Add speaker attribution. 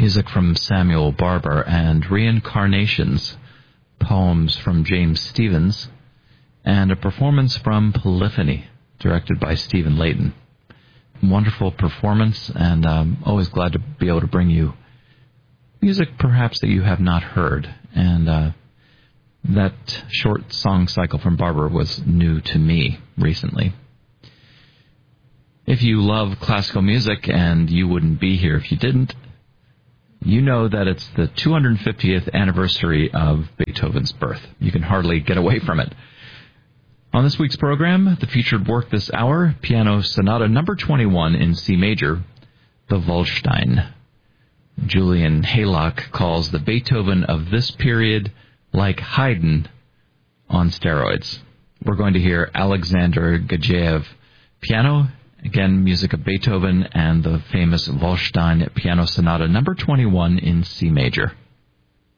Speaker 1: music from Samuel Barber, and Reincarnations, poems from James Stevens, and a performance from Polyphony, directed by Stephen Layton. Wonderful performance, and I'm always glad to be able to bring you music perhaps that you have not heard. And that short song cycle from Barber was new to me recently. If you love classical music, and you wouldn't be here if you didn't, you know that it's the 250th anniversary of Beethoven's birth. You can hardly get away from it. On this week's program, the featured work this hour, Piano Sonata number 21 in C major, the Waldstein. Julian Haylock calls the Beethoven of this period like Haydn on steroids. We're going to hear Alexander Gajeev piano, again, music of Beethoven, and the famous Waldstein Piano Sonata number 21 in C major.